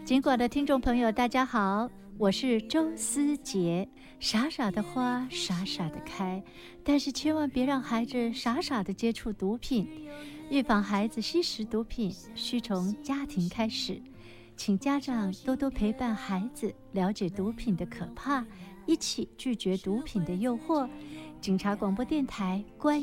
尽管的听众朋友大家好，我是周思杰。傻傻的花傻傻的开，但是千万别让孩子傻傻的接触毒品。预防孩子吸食毒品需从家庭开始，请家长多多陪伴孩子了解毒品的可怕，一起拒绝毒品的诱惑。警察广播电台关